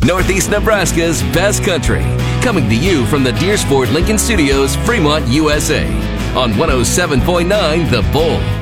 Northeast Nebraska's best country. Coming to you from the Deersport Lincoln Studios, Fremont, USA. On 107.9 The Bull.